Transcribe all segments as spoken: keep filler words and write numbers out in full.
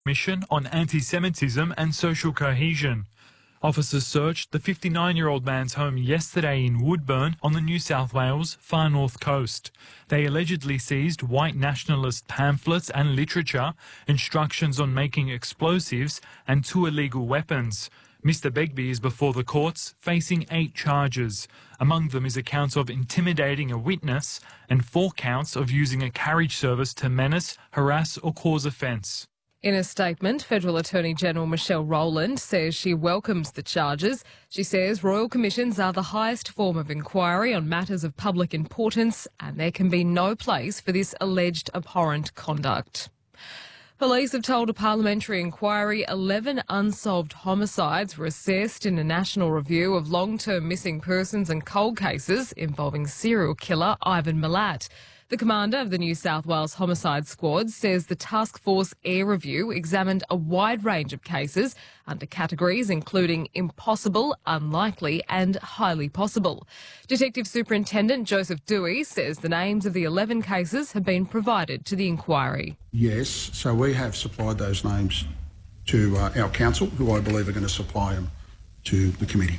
Mission on Anti-Semitism and Social Cohesion. Officers searched the fifty-nine-year-old man's home yesterday in Woodburn on the New South Wales far north coast. They allegedly seized white nationalist pamphlets and literature, instructions on making explosives and two illegal weapons. Mister Begbie is before the courts, facing eight charges. Among them is a count of intimidating a witness and four counts of using a carriage service to menace, harass or cause offence. In a statement, Federal Attorney General Michelle Rowland says she welcomes the charges. She says royal commissions are the highest form of inquiry on matters of public importance and there can be no place for this alleged abhorrent conduct. Police have told a parliamentary inquiry eleven unsolved homicides were assessed in a national review of long-term missing persons and cold cases involving serial killer Ivan Milat. The commander of the New South Wales Homicide Squad says the Task Force Air Review examined a wide range of cases under categories including impossible, unlikely and highly possible. Detective Superintendent Joseph Dewey says the names of the eleven cases have been provided to the inquiry. Yes, so we have supplied those names to uh, our council, who I believe are going to supply them to the committee.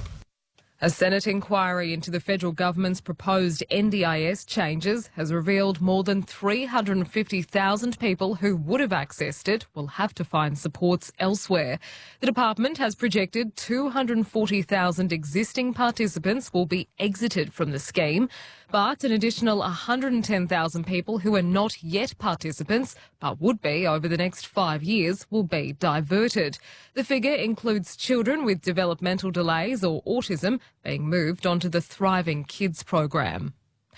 A Senate inquiry into the federal government's proposed N D I S changes has revealed more than three hundred fifty thousand people who would have accessed it will have to find supports elsewhere. The department has projected two hundred forty thousand existing participants will be exited from the scheme, but an additional one hundred ten thousand people who are not yet participants but would be over the next five years will be diverted. The figure includes children with developmental delays or autism being moved onto the Thriving Kids program.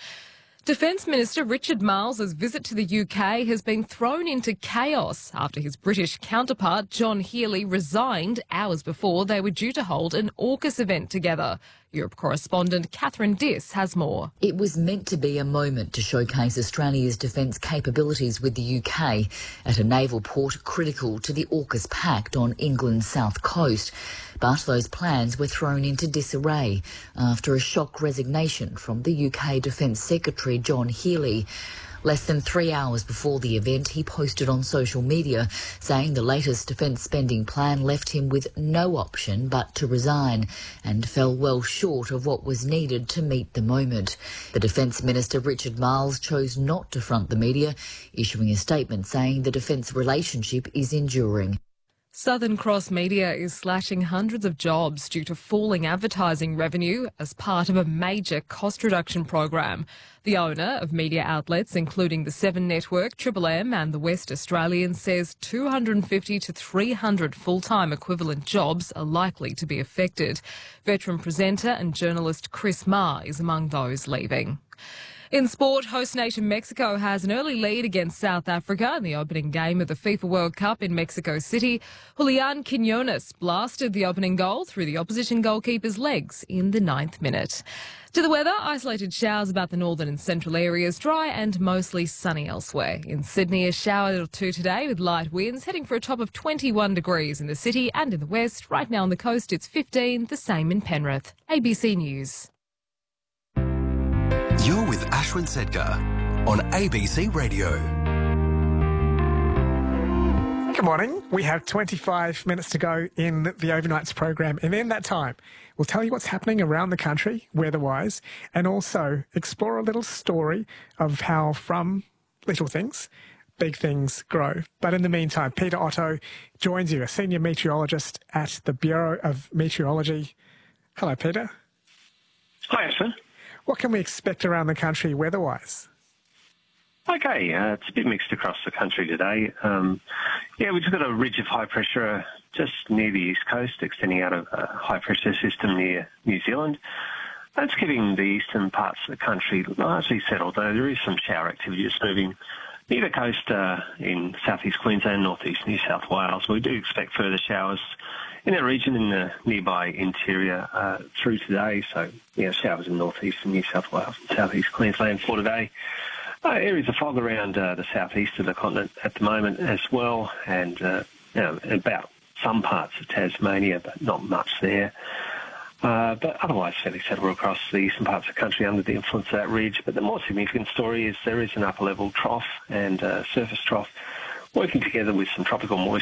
Defence Minister Richard Marles's visit to the U K has been thrown into chaos after his British counterpart John Healey resigned hours before they were due to hold an AUKUS event together. Europe correspondent Catherine Diss has more. It was meant to be a moment to showcase Australia's defence capabilities with the U K at a naval port critical to the AUKUS pact on England's south coast. But those plans were thrown into disarray after a shock resignation from the U K Defence Secretary John Healey. Less than three hours before the event, he posted on social media saying the latest defence spending plan left him with no option but to resign and fell well short of what was needed to meet the moment. The Defence Minister Richard Marles chose not to front the media, issuing a statement saying the defence relationship is enduring. Southern Cross Media is slashing hundreds of jobs due to falling advertising revenue as part of a major cost reduction program. The owner of media outlets, including the Seven Network, Triple M and the West Australian, says two hundred fifty to three hundred full-time equivalent jobs are likely to be affected. Veteran presenter and journalist Chris Marr is among those leaving. In sport, host nation Mexico has an early lead against South Africa in the opening game of the FIFA World Cup in Mexico City. Julian Quinones blasted the opening goal through the opposition goalkeeper's legs in the ninth minute. To the weather, isolated showers about the northern and central areas, dry and mostly sunny elsewhere. In Sydney, a shower or two today with light winds, heading for a top of twenty-one degrees in the city and in the west. Right now on the coast, it's fifteen, the same in Penrith. A B C News. You're with Ashwin Sedgar on A B C Radio. Good morning. We have twenty-five minutes to go in the Overnights program, and in that time, we'll tell you what's happening around the country, weather-wise, and also explore a little story of how from little things, big things grow. But in the meantime, Peter Otto joins you, a senior meteorologist at the Bureau of Meteorology. Hello, Peter. Hi, Ashwin. What can we expect around the country weather-wise? Okay, uh, it's a bit mixed across the country today. Um, yeah, we've just got a ridge of high pressure just near the east coast, extending out of a high-pressure system near New Zealand. That's keeping the eastern parts of the country largely settled, though there is some shower activity just moving near the coast uh, in southeast Queensland, northeast New South Wales. We do expect further showers in that region in the nearby interior uh, through today. So, yeah, showers in northeast and New South Wales and southeast Queensland for today. Uh, areas of fog around uh, the southeast of the continent at the moment as well, and uh, you know, about some parts of Tasmania, but not much there. Uh, but otherwise fairly settled across the eastern parts of the country under the influence of that ridge. But the more significant story is there is an upper level trough and uh, surface trough working together with some tropical moisture